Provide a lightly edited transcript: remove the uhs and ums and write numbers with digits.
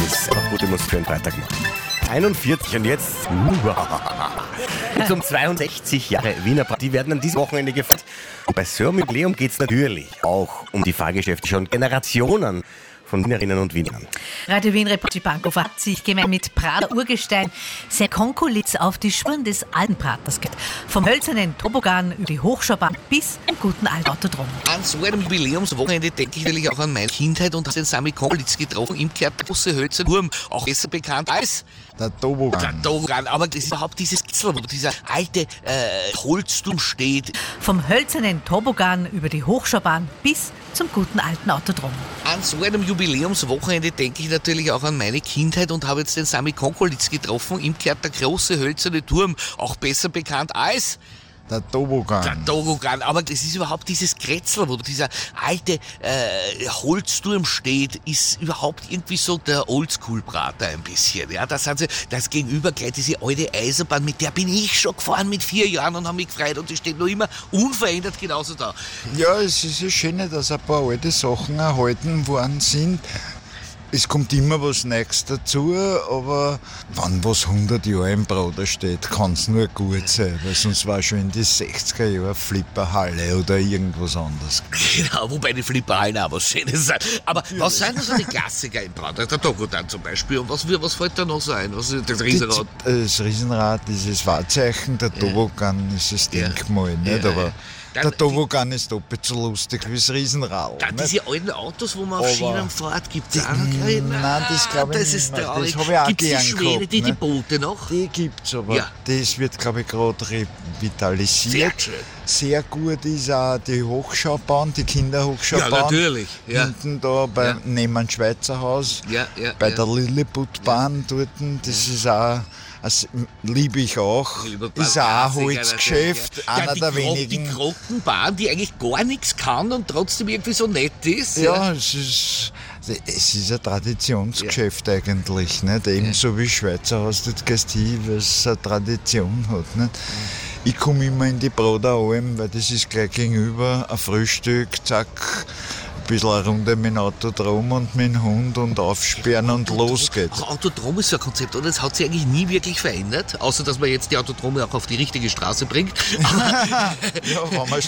ist einfach gute Musik für einen Freitagmorgen. 41 und jetzt um 62 Jahre Wiener Party, die werden an diesem Wochenende gefeiert. Und bei so einem Jubiläum geht es natürlich auch um die Fahrgeschäfte schon Generationen von Wienerinnen und Wienern. Radio Wien Reporter Bankow hat sich gemeinsam mit Prater Urgestein St. Konkulitz auf die Spuren des alten Praters geht. Vom hölzernen Toboggan über die Hochschaubahn bis zum guten alten Autodrom. An so einem Jubiläumswochenende denke ich natürlich auch an meine Kindheit und habe den Sami Konkulitz getroffen. Ihm gehört der große hölzerne Turm, auch besser bekannt als der Toboggan. Der Toboggan, aber das ist überhaupt dieses Kitzel, wo dieser alte Holzturm steht. Vom hölzernen Toboggan über die Hochschaubahn bis zum guten alten Autodrom. An so einem Jubiläumswochenende denke ich natürlich auch an meine Kindheit und habe jetzt den Sami Konkulitz getroffen. Ihm gehört der große hölzerne Turm, auch besser bekannt als der Toboggan. Der Toboggan, aber das ist überhaupt dieses Kretzel, wo dieser alte Holzturm steht, ist überhaupt irgendwie so der Oldschool-Prater ein bisschen. Ja, da sind sie, das gegenüber gleich diese alte Eisenbahn, mit der bin ich schon gefahren mit 4 Jahren und habe mich gefreut und die steht noch immer unverändert genauso da. Ja, es ist ja schön, dass ein paar alte Sachen erhalten worden sind. Es kommt immer was Neues dazu, aber wenn was 100 Jahre im Prater steht, kann es nur gut sein, weil sonst war schon in die 60er Jahre Flipperhalle oder irgendwas anderes. Genau, wobei die Flipperhallen auch was Schönes sind. Aber was sind denn so die Klassiker im Prater? Der Togotan zum Beispiel. Und was fällt da noch so ein? Was ist das Riesenrad? Das Riesenrad ist das Wahrzeichen, der Toboggan ist das Denkmal, nicht? Aber der Toboggan ist doppelt so lustig wie das Riesenrad. Dann diese alten Autos, wo man auf Schienen fährt, gibt es auch noch keine? Nein, das glaube ich das ist nicht. Traurig. Das habe ich auch gibt's gern die Schwede, gehabt. die Boote noch? Die gibt es, aber das wird, glaube ich, gerade revitalisiert. Sehr schön. Sehr gut ist auch die Hochschaubahn, die Kinderhochschaubahn. Ja, natürlich. Ja. Hinten da neben dem Schweizer Haus, bei der Lilliputbahn dort. Das ist auch... Das liebe ich auch. Ist auch ein Holzgeschäft, einer der wenigen. Die Krockenbahn, die eigentlich gar nichts kann und trotzdem irgendwie so nett ist. Ja, es ist ein Traditionsgeschäft eigentlich. Nicht? Ebenso wie Schweizer Haus, das gehst hin, weil es eine Tradition hat. Nicht? Ich komme immer in die Prateralm, weil das ist gleich gegenüber, ein Frühstück, zack. Ein bisschen eine Runde mit dem Autodrom und mit dem Hund und aufsperren und los geht's. Autodrom ist so ein Konzept, oder? Das hat sich eigentlich nie wirklich verändert, außer dass man jetzt die Autodrome auch auf die richtige Straße bringt. Ja, wenn man es